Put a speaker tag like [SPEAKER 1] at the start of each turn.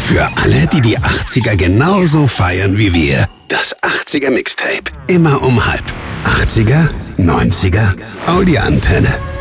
[SPEAKER 1] Für alle, die die 80er genauso feiern wie wir. Das 80er Mixtape. Immer um halb. 80er, 90er, Audi-Antenne.